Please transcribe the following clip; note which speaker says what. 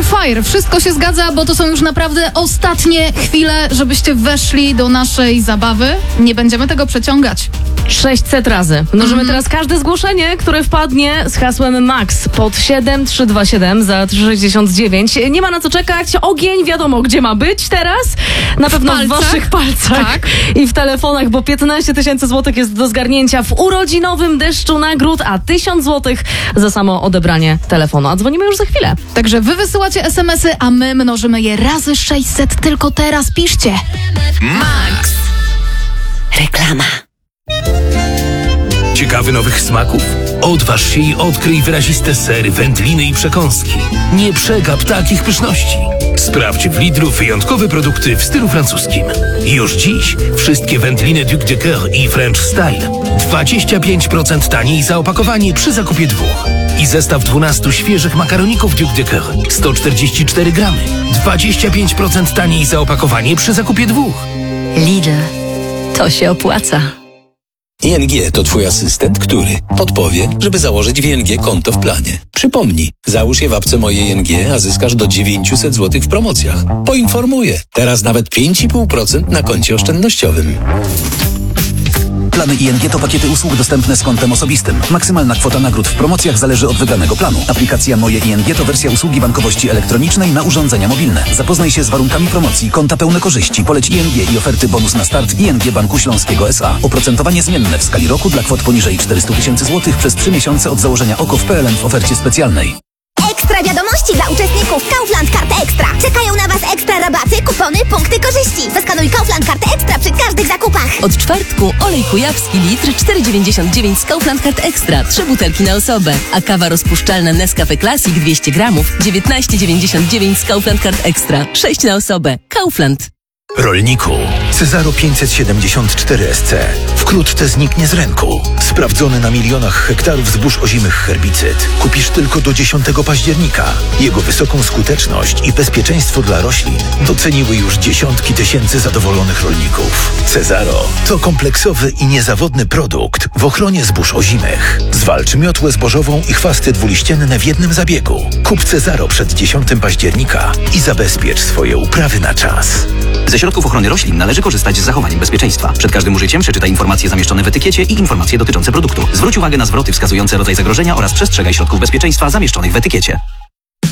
Speaker 1: fire. Wszystko się zgadza, bo to są już naprawdę ostatnie chwile, żebyście weszli do naszej zabawy. Nie będziemy tego przeciągać.
Speaker 2: 600 razy. Mnożymy teraz każde zgłoszenie, które wpadnie z hasłem MAX pod 7327 za 369. Nie ma na co czekać. Ogień wiadomo, gdzie ma być teraz. Na pewno w waszych palcach
Speaker 1: tak.
Speaker 2: i w telefonach, bo 15 000 złotych jest do zgarnięcia w urodzinowym deszczu nagród, a 1000 złotych za samo odebranie telefonu. A dzwonimy już za chwilę.
Speaker 1: Także wy wysyłacie SMS-y, a my mnożymy je razy 600. Tylko teraz piszcie.
Speaker 3: Max. Reklama.
Speaker 4: Ciekawy nowych smaków? Odważ się i odkryj wyraziste sery, wędliny i przekąski. Nie przegap takich pyszności. Sprawdź w Lidlu wyjątkowe produkty w stylu francuskim. Już dziś wszystkie wędliny Duc de Coeur i French Style 25% taniej za opakowanie przy zakupie 2. I zestaw 12 świeżych makaroników Duc de Coeur 144 gramy. 25% taniej za opakowanie przy zakupie 2.
Speaker 3: Lidl. To się opłaca.
Speaker 5: ING to twój asystent, który podpowie, żeby założyć w ING konto w planie. Przypomnij, załóż je w apce Moje ING, a zyskasz do 900 zł w promocjach. Poinformuję, teraz nawet 5,5% na koncie oszczędnościowym.
Speaker 6: Plany ING to pakiety usług dostępne z kontem osobistym. Maksymalna kwota nagród w promocjach zależy od wybranego planu. Aplikacja Moje ING to wersja usługi bankowości elektronicznej na urządzenia mobilne. Zapoznaj się z warunkami promocji, konta pełne korzyści, poleć ING i oferty bonus na start ING Banku Śląskiego S.A. Oprocentowanie zmienne w skali roku dla kwot poniżej 400 000 złotych przez 3 miesiące od założenia OKO w PLN w ofercie specjalnej.
Speaker 7: Ekstra wiadomości dla uczestników Kaufland Karty Ekstra. Czekają na Was ekstra rabaty, kupony, punkty korzyści. Zaskanuj Kaufland Karty Ekstra przy każdych zakupach.
Speaker 3: Od czwartku olej kujawski litr 4,99 z Kaufland Card Extra. 3 butelki na osobę. A kawa rozpuszczalna Nescafe Classic 200 gramów 19,99 z Kaufland Card Extra. 6 na osobę. Kaufland.
Speaker 4: Rolniku, Cezaro 574 SC wkrótce zniknie z rynku. Sprawdzony na milionach hektarów zbóż ozimych herbicyd. Kupisz tylko do 10 października. Jego wysoką skuteczność i bezpieczeństwo dla roślin doceniły już dziesiątki tysięcy zadowolonych rolników. Cezaro to kompleksowy i niezawodny produkt w ochronie zbóż ozimych. Zwalcz miotłę zbożową i chwasty dwuliścienne w jednym zabiegu. Kup Cezaro przed 10 października i zabezpiecz swoje uprawy na czas.
Speaker 8: Ze środków ochrony roślin należy korzystać z zachowaniem bezpieczeństwa. Przed każdym użyciem przeczytaj informacje zamieszczone w etykiecie i informacje dotyczące produktu. Zwróć uwagę na zwroty wskazujące rodzaj zagrożenia oraz przestrzegaj środków bezpieczeństwa zamieszczonych w etykiecie.